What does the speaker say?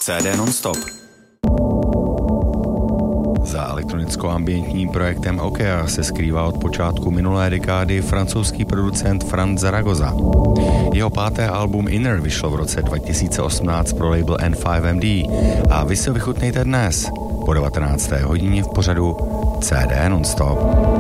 CD non-stop. Za elektronicko-ambientním projektem Okea se skrývá od počátku minulé dekády francouzský producent Franz Zaragoza. Jeho páté album Inner vyšlo v roce 2018 pro label N5MD a vy si ho vychutnejte dnes po 19. hodině v pořadu CD non-stop.